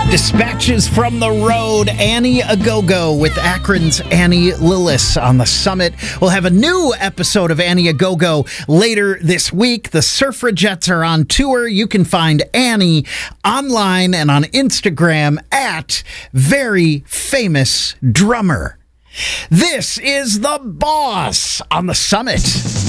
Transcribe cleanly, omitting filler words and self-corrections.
Dispatches from the road. Annie Agogo with Akron's Annie Lillis on the summit. We'll have a new episode of Annie Agogo later this week. The Suffragettes are on tour. You can find Annie online and on Instagram at Very Famous Drummer. This is The Boss on the summit.